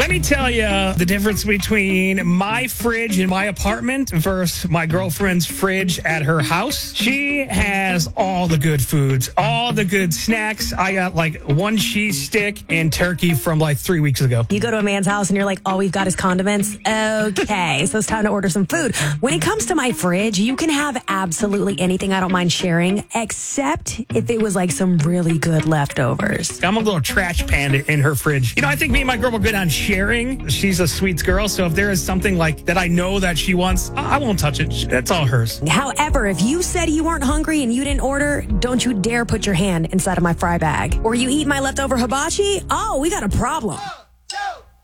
Let me tell you the difference between my fridge in my apartment versus my girlfriend's fridge at her house. She has all the good foods, all the good snacks. I got like one cheese stick and turkey from like 3 weeks ago. You go to a man's house and you're like, all we've got is condiments. Okay, so it's time to order some food. When it comes to my fridge, you can have absolutely anything. I don't mind sharing, except if it was like some really good leftovers. I'm a little trash panda in her fridge. You know, I think me and my girl were good on sharing. She's a sweet girl, so if there is something like that I know that she wants, I won't touch it. That's all hers. However, if you said you weren't hungry and you didn't order, don't you dare put your hand inside of my fry bag. Or you eat my leftover hibachi? Oh, we got a problem.